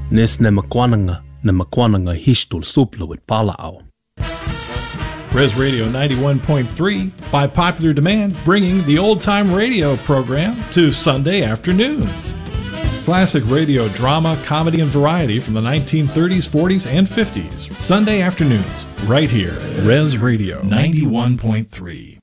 Nes na makwananga hishtul supla with palao. Res Radio 91.3, by popular demand, bringing the old-time radio program to Sunday afternoons. Classic radio drama, comedy, and variety from the 1930s, 40s, and 50s. Sunday afternoons, right here. Res Radio 91.3.